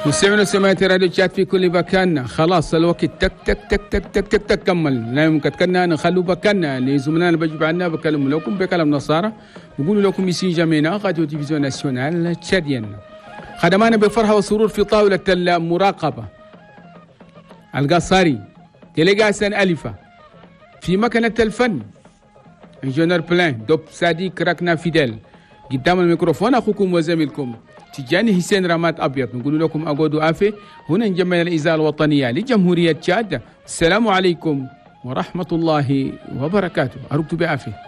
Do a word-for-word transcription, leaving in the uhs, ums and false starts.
مستمعينا وسماعات راديو تشات في كل مكان. خلاص الوقت تك تك تك تك تك تك تك كمل. لا يمكن كنا نخلو بكنا لزملائنا اللي بجيب عنا بكلم لكم بكلام نصارى بقول لكم يسين جميعنا راديو تلفزيون ناسيونال تشاديان خدمانا بفرحة وسرور في طاولة المراقبة القصاري تلقى سن ألفة في مكنة الفن انجنير بلان دوب صديق ركنا فيدل قدام الميكروفون أخوكم وزميلكم تجاني حسين رامات أبيض نقول لكم أقعدوا آفي هنا نجمع الإذاعة الوطنية لجمهورية تشاد. السلام عليكم ورحمة الله وبركاته. أرجو بآفي.